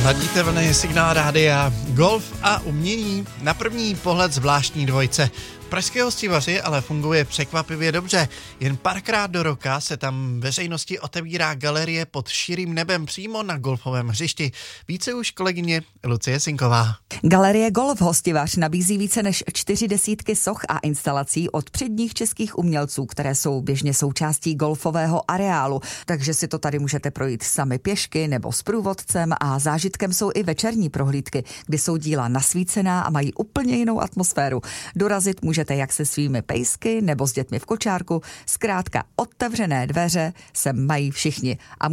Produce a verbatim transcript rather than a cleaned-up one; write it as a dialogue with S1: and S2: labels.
S1: Ladíte vlny Signál rádia, golf a umění, na první pohled zvláštní dvojce. Pražské Hostivaři ale funguje překvapivě dobře. Jen párkrát do roka se tam veřejnosti otevírá galerie pod širým nebem přímo na golfovém hřišti. Více už kolegyně Lucie Sinková.
S2: Galerie Golf Hostivař nabízí více než čtyři desítky soch a instalací od předních českých umělců, které jsou běžně součástí golfového areálu. Takže si to tady můžete projít sami pěšky nebo s průvodcem a zážitkem jsou i večerní prohlídky, kdy jsou díla nasvícená a mají úplně jinou atmosféru. Dorazit můžete jak se svými pejsky nebo s dětmi v kočárku. Zkrátka otevřené dveře sem mají všichni. A